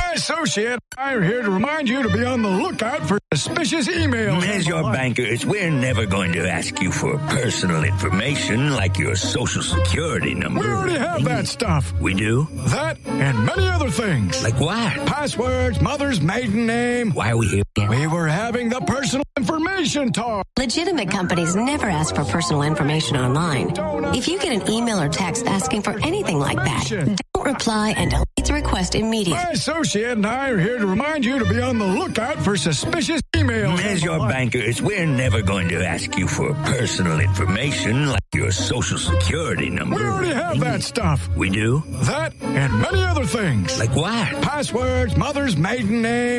My associate and I are here to remind you to be on the lookout for suspicious emails. As your bankers, we're never going to ask you for personal information like your social security number. We already have that stuff. We do? That and many other things. Like what? Passwords, mother's maiden name. Why are we here? We were having the personal information talk. Legitimate companies never ask for personal information online. If you get an email or text asking for anything like that, don't reply and delete the request immediately. My associate and I are here to remind you to be on the lookout for suspicious emails. As your bankers, we're never going to ask you for personal information like your social security number. We already have that stuff. We do? That and many other things. Like what? Passwords, mother's maiden name.